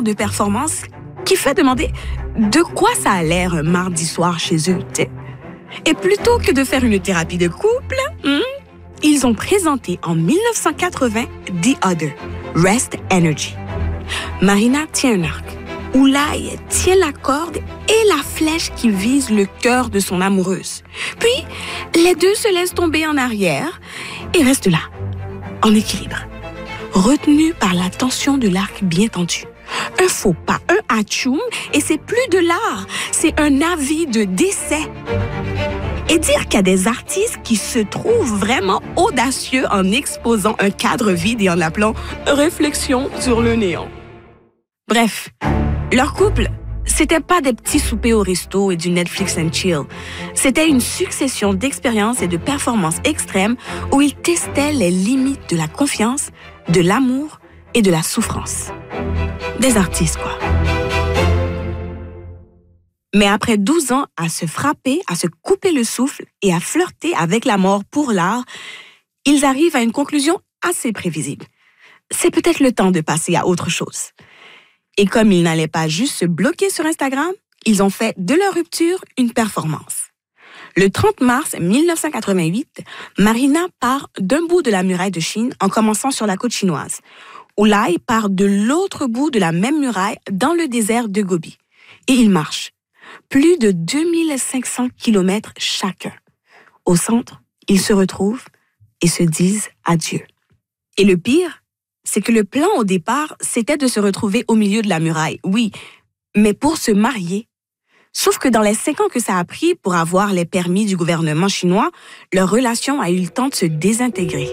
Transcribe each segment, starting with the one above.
de performance qui fait demander de quoi ça a l'air un mardi soir chez eux, t'sais. Et plutôt que de faire une thérapie de couple, ils ont présenté en 1980 The Other, Rest Energy. Marina tient un arc. Ulay tient la corde et la flèche qui vise le cœur de son amoureuse. Puis, les deux se laissent tomber en arrière et restent là, en équilibre, retenus par la tension de l'arc bien tendu. Un faux pas, un atchoum, et c'est plus de l'art, c'est un avis de décès. Et dire qu'il y a des artistes qui se trouvent vraiment audacieux en exposant un cadre vide et en l'appelant « réflexion sur le néant ». Bref, leur couple, c'était pas des petits soupers au resto et du Netflix and chill. C'était une succession d'expériences et de performances extrêmes où ils testaient les limites de la confiance, de l'amour et de la souffrance. Des artistes, quoi. Mais après 12 ans à se frapper, à se couper le souffle et à flirter avec la mort pour l'art, ils arrivent à une conclusion assez prévisible. C'est peut-être le temps de passer à autre chose. Et comme ils n'allaient pas juste se bloquer sur Instagram, ils ont fait de leur rupture une performance. Le 30 mars 1988, Marina part d'un bout de la muraille de Chine en commençant sur la côte chinoise. Ulay part de l'autre bout de la même muraille dans le désert de Gobi. Et ils marchent. Plus de 2500 kilomètres chacun. Au centre, ils se retrouvent et se disent adieu. Et le pire, c'est que le plan au départ, c'était de se retrouver au milieu de la muraille, oui, mais pour se marier. Sauf que dans les 5 ans que ça a pris pour avoir les permis du gouvernement chinois, leur relation a eu le temps de se désintégrer.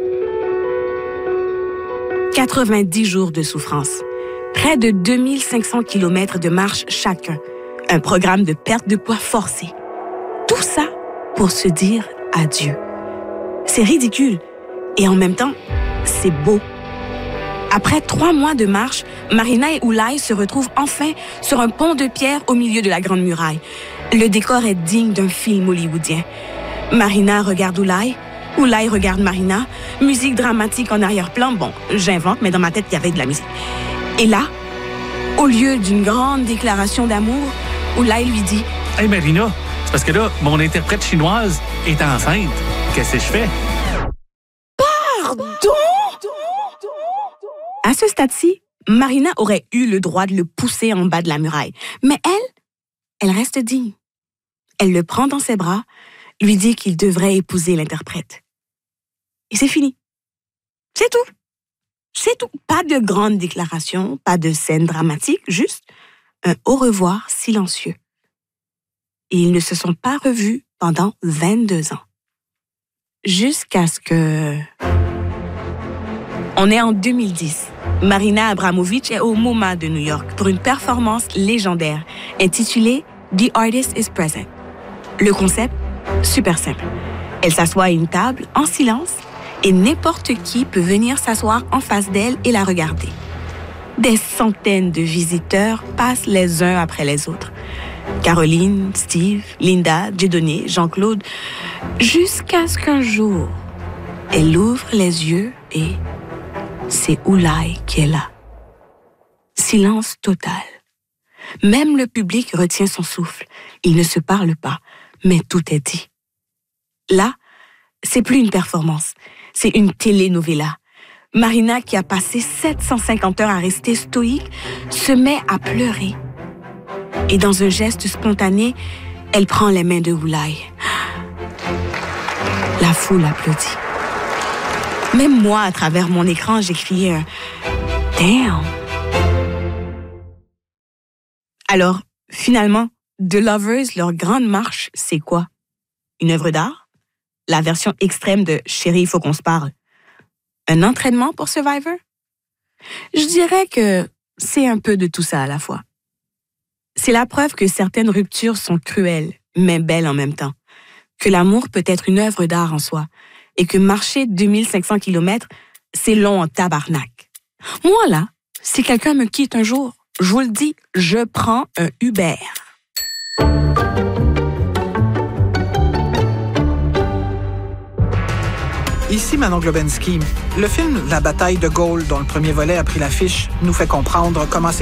90 jours de souffrance, près de 2500 kilomètres de marche chacun, un programme de perte de poids forcé. Tout ça pour se dire adieu. C'est ridicule et en même temps, c'est beau. Après 3 mois de marche, Marina et Ulay se retrouvent enfin sur un pont de pierre au milieu de la Grande Muraille. Le décor est digne d'un film hollywoodien. Marina regarde Ulay, Ulay regarde Marina, musique dramatique en arrière-plan. Bon, j'invente, mais dans ma tête, il y avait de la musique. Et là, au lieu d'une grande déclaration d'amour, Ulay lui dit « Hey Marina, c'est parce que là, mon interprète chinoise est enceinte. Qu'est-ce que je fais? » Pardon? À ce stade-ci, Marina aurait eu le droit de le pousser en bas de la muraille. Mais elle reste digne. Elle le prend dans ses bras, lui dit qu'il devrait épouser l'interprète. Et c'est fini. C'est tout. C'est tout. Pas de grande déclaration, pas de scène dramatique, juste un au revoir silencieux. Et ils ne se sont pas revus pendant 22 ans. Jusqu'à ce que... On est en 2010. Marina Abramović est au MoMA de New York pour une performance légendaire intitulée « The Artist is Present ». Le concept, super simple. Elle s'assoit à une table en silence et n'importe qui peut venir s'asseoir en face d'elle et la regarder. Des centaines de visiteurs passent les uns après les autres. Caroline, Steve, Linda, Dieudonné, Jean-Claude, jusqu'à ce qu'un jour, elle ouvre les yeux et c'est Ulay qui est là. Silence total. Même le public retient son souffle. Ils ne se parlent pas, mais tout est dit. Là, c'est plus une performance, c'est une telenovela. Marina, qui a passé 750 heures à rester stoïque, se met à pleurer. Et dans un geste spontané, elle prend les mains de Ulay. La foule applaudit. Même moi, à travers mon écran, j'ai crié un « Damn ». Alors, finalement, The Lovers, leur grande marche, c'est quoi? Une œuvre d'art? La version extrême de « Chérie, il faut qu'on se parle ». Un entraînement pour Survivor? Je dirais que c'est un peu de tout ça à la fois. C'est la preuve que certaines ruptures sont cruelles, mais belles en même temps. Que l'amour peut être une œuvre d'art en soi. Et que marcher 2500 kilomètres, c'est long en tabarnak. Moi, là, si quelqu'un me quitte un jour, je vous le dis, je prends un Uber. Ici Manon Globensky. Le film La bataille de Gaulle, dont le premier volet a pris l'affiche, nous fait comprendre comment